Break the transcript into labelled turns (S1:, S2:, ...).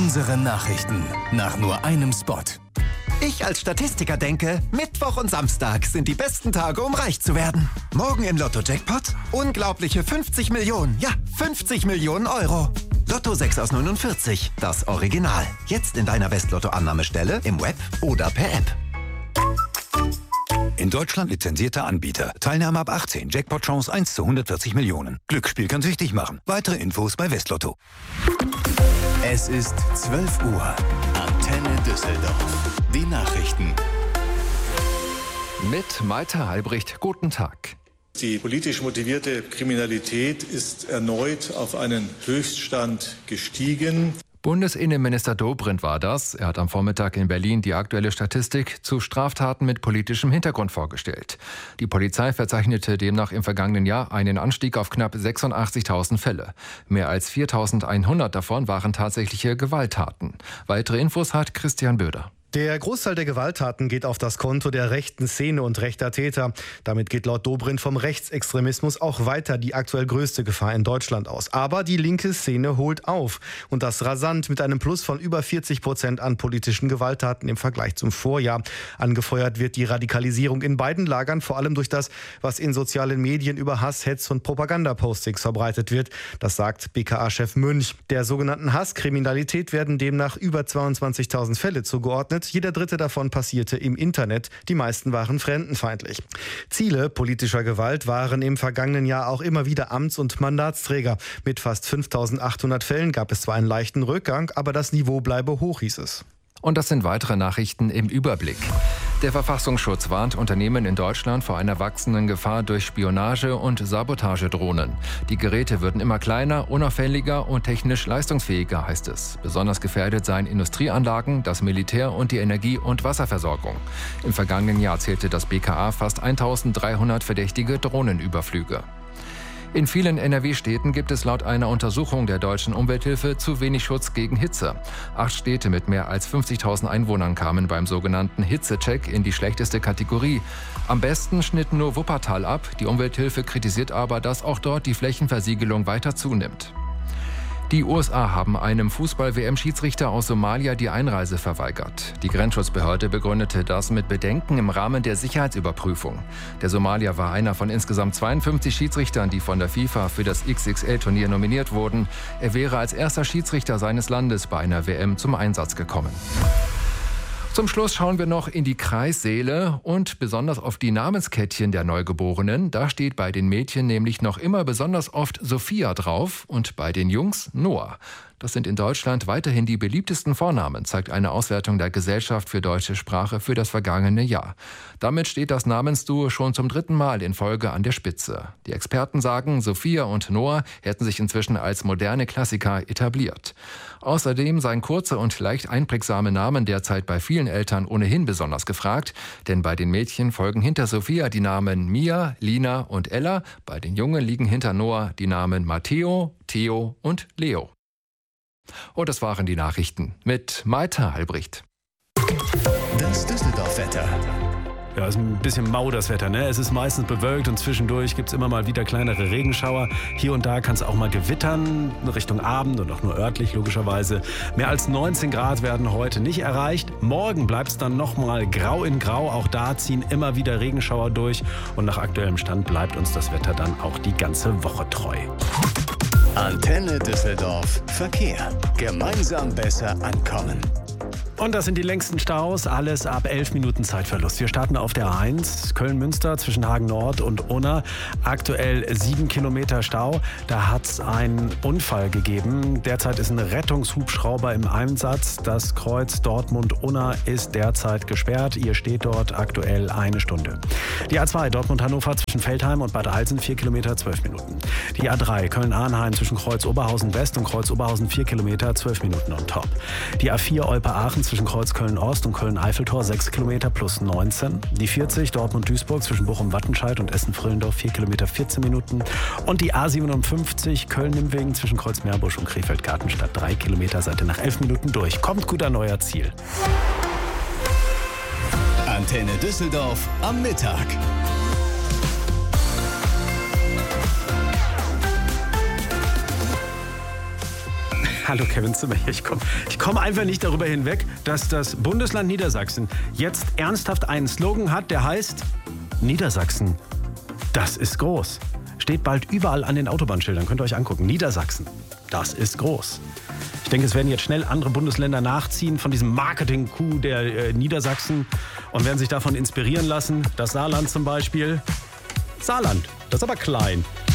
S1: Unsere Nachrichten nach nur einem Spot.
S2: Ich als Statistiker denke, Mittwoch und Samstag sind die besten Tage, um reich zu werden. Morgen im Lotto-Jackpot unglaubliche 50 Millionen. Ja, 50 Millionen Euro. Lotto 6 aus 49, das Original. Jetzt in deiner Westlotto-Annahmestelle, im Web oder per App.
S3: In Deutschland lizenzierter Anbieter. Teilnahme ab 18. Jackpot-Chance 1 zu 140 Millionen. Glücksspiel kann süchtig machen. Weitere Infos bei Westlotto.
S1: Es ist 12 Uhr. Antenne Düsseldorf. Die Nachrichten.
S4: Mit Malte Halbricht. Guten Tag.
S5: Die politisch motivierte Kriminalität ist erneut auf einen Höchststand gestiegen.
S4: Bundesinnenminister Dobrindt war das. Er hat am Vormittag in Berlin die aktuelle Statistik zu Straftaten mit politischem Hintergrund vorgestellt. Die Polizei verzeichnete demnach im vergangenen Jahr einen Anstieg auf knapp 86.000 Fälle. Mehr als 4.100 davon waren tatsächliche Gewalttaten. Weitere Infos hat Christian Böder.
S6: Der Großteil der Gewalttaten geht auf das Konto der rechten Szene und rechter Täter. Damit geht laut Dobrindt vom Rechtsextremismus auch weiter die aktuell größte Gefahr in Deutschland aus. Aber die linke Szene holt auf. Und das rasant mit einem Plus von über 40% an politischen Gewalttaten im Vergleich zum Vorjahr. Angefeuert wird die Radikalisierung in beiden Lagern, vor allem durch das, was in sozialen Medien über Hass, Hetz und Propagandapostings verbreitet wird. Das sagt BKA-Chef Münch. Der sogenannten Hasskriminalität werden demnach über 22.000 Fälle zugeordnet. Jeder dritte davon passierte im Internet. Die meisten waren fremdenfeindlich. Ziele politischer Gewalt waren im vergangenen Jahr auch immer wieder Amts- und Mandatsträger. Mit fast 5.800 Fällen gab es zwar einen leichten Rückgang, aber das Niveau bleibe hoch, hieß es.
S4: Und das sind weitere Nachrichten im Überblick. Der Verfassungsschutz warnt Unternehmen in Deutschland vor einer wachsenden Gefahr durch Spionage- und Sabotagedrohnen. Die Geräte würden immer kleiner, unauffälliger und technisch leistungsfähiger, heißt es. Besonders gefährdet seien Industrieanlagen, das Militär und die Energie- und Wasserversorgung. Im vergangenen Jahr zählte das BKA fast 1.300 verdächtige Drohnenüberflüge. In vielen NRW-Städten gibt es laut einer Untersuchung der Deutschen Umwelthilfe zu wenig Schutz gegen Hitze. 8 Städte mit mehr als 50.000 Einwohnern kamen beim sogenannten Hitzecheck in die schlechteste Kategorie. Am besten schnitt nur Wuppertal ab. Die Umwelthilfe kritisiert aber, dass auch dort die Flächenversiegelung weiter zunimmt. Die USA haben einem Fußball-WM-Schiedsrichter aus Somalia die Einreise verweigert. Die Grenzschutzbehörde begründete das mit Bedenken im Rahmen der Sicherheitsüberprüfung. Der Somalier war einer von insgesamt 52 Schiedsrichtern, die von der FIFA für das XXL-Turnier nominiert wurden. Er wäre als erster Schiedsrichter seines Landes bei einer WM zum Einsatz gekommen. Zum Schluss schauen wir noch in die Kreissäle und besonders auf die Namenskettchen der Neugeborenen. Da steht bei den Mädchen nämlich noch immer besonders oft Sophia drauf und bei den Jungs Noah. Das sind in Deutschland weiterhin die beliebtesten Vornamen, zeigt eine Auswertung der Gesellschaft für deutsche Sprache für das vergangene Jahr. Damit steht das Namensduo schon zum 3. Mal in Folge an der Spitze. Die Experten sagen, Sophia und Noah hätten sich inzwischen als moderne Klassiker etabliert. Außerdem seien kurze und leicht einprägsame Namen derzeit bei vielen Eltern ohnehin besonders gefragt, denn bei den Mädchen folgen hinter Sophia die Namen Mia, Lina und Ella, bei den Jungen liegen hinter Noah die Namen Matteo, Theo und Leo. Und das waren die Nachrichten mit Malte Halbricht.
S1: Das Düsseldorf-Wetter.
S7: Ja, ist ein bisschen mau das Wetter, ne? Es ist meistens bewölkt und zwischendurch gibt es immer mal wieder kleinere Regenschauer. Hier und da kann es auch mal gewittern, Richtung Abend und auch nur örtlich logischerweise. Mehr als 19 Grad werden heute nicht erreicht. Morgen bleibt es dann nochmal grau in grau. Auch da ziehen immer wieder Regenschauer durch. Und nach aktuellem Stand bleibt uns das Wetter dann auch die ganze Woche treu.
S1: Antenne Düsseldorf. Verkehr. Gemeinsam besser ankommen.
S7: Und das sind die längsten Staus, alles ab 11 Minuten Zeitverlust. Wir starten auf der A1, Köln-Münster zwischen Hagen-Nord und Unna. Aktuell 7 Kilometer Stau. Da hat es einen Unfall gegeben. Derzeit ist ein Rettungshubschrauber im Einsatz. Das Kreuz Dortmund-Unna ist derzeit gesperrt. Ihr steht dort aktuell 1 Stunde. Die A2 Dortmund-Hannover zwischen Feldheim und Bad Alsen 4 Kilometer 12 Minuten. Die A3 Köln-Arnheim zwischen Kreuz Oberhausen-West und Kreuz Oberhausen 4 Kilometer 12 Minuten on top. Die A4 Olpe-Aachen zwischen Kreuz Köln-Ost und Köln-Eiffeltor 6 Kilometer plus 19. Die 40 Dortmund-Duisburg zwischen Bochum-Wattenscheid und Essen-Frillendorf 4 Kilometer 14 Minuten. Und die A57 Köln-Nimmwegen zwischen Kreuz-Meerbusch und Krefeld-Gartenstadt 3 Kilometer seid ihr nach 11 Minuten durch. Kommt gut an euer Ziel.
S1: Antenne Düsseldorf am Mittag.
S7: Hallo Kevin Zimmer hier. Ich komm einfach nicht darüber hinweg, dass das Bundesland Niedersachsen jetzt ernsthaft einen Slogan hat, der heißt Niedersachsen, das ist groß. Steht bald überall an den Autobahnschildern. Könnt ihr euch angucken. Niedersachsen, das ist groß. Ich denke, es werden jetzt schnell andere Bundesländer nachziehen von diesem Marketing-Coup der Niedersachsen und werden sich davon inspirieren lassen. Das Saarland zum Beispiel. Saarland, das ist aber klein.